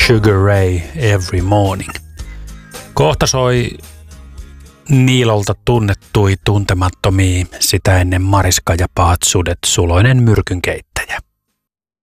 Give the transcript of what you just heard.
Sugar Ray Every Morning. Kohta soi Niilolta tunnettui tuntemattomia, sitä ennen Mariska ja pahat sudet, suloinen myrkynkeittäjä.